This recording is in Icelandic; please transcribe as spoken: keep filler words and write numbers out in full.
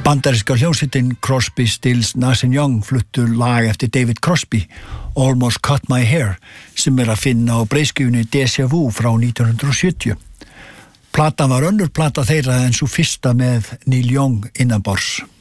Bandaríska hljómsveitin Crosby, Stills, Nash and Young fluttu lag eftir David Crosby, Almost Cut My Hair, sem er að finna á breiðskífunni Déjà Vu frá nítján hundruð og sjötíu. Platan var önnur plata þeirra en svo fyrsta með Neil Young innanborðs.